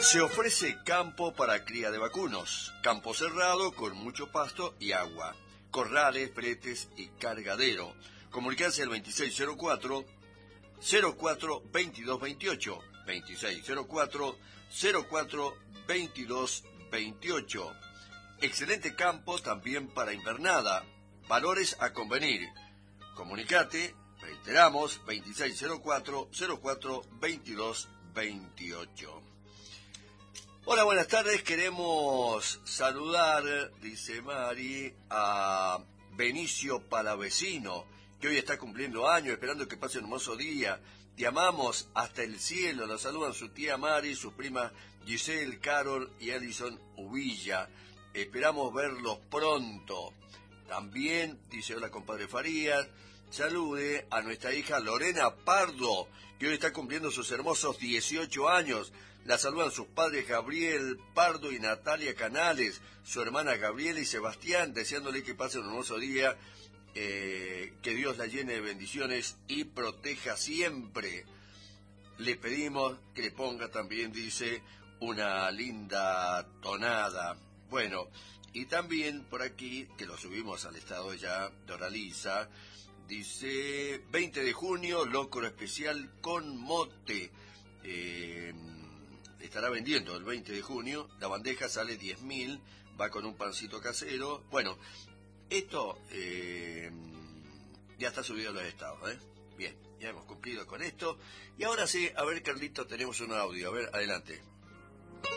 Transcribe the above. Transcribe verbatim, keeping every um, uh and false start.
Se ofrece campo para cría de vacunos, campo cerrado con mucho pasto y agua, corrales, pretes y cargadero. Comunicarse al veintiséis cero cuatro, cero cuatro veintidós veintiocho, veintiséis cero cuatro, cero cuatro veintidós veintiocho. Excelente campo también para invernada. Valores a convenir. Comunicate, reiteramos, veintiséis cero cuatro, cero cuatro veintidós veintiocho. Hola, buenas tardes. Queremos saludar, dice Mari, a Benicio Palavecino, que hoy está cumpliendo años, esperando que pase un hermoso día. Te amamos hasta el cielo. Nos saludan su tía Mari, sus primas Giselle, Carol y Alison Uvilla. Esperamos verlos pronto. También, dice hola compadre Farías, salude a nuestra hija Lorena Pardo, que hoy está cumpliendo sus hermosos dieciocho años. La saludan sus padres Gabriel Pardo y Natalia Canales, su hermana Gabriela y Sebastián, deseándole que pase un hermoso día, eh, que Dios la llene de bendiciones y proteja siempre. Le pedimos que le ponga también, dice, una linda tonada. Bueno, y también por aquí, que lo subimos al estado ya, Doralisa, dice, veinte de junio, locro especial con mote. Eh, estará vendiendo el veinte de junio, la bandeja sale diez mil, va con un pancito casero. Bueno, esto eh, ya está subido a los estados, ¿eh? Bien, ya hemos cumplido con esto. Y ahora sí, a ver, Carlito, tenemos un audio. A ver, adelante.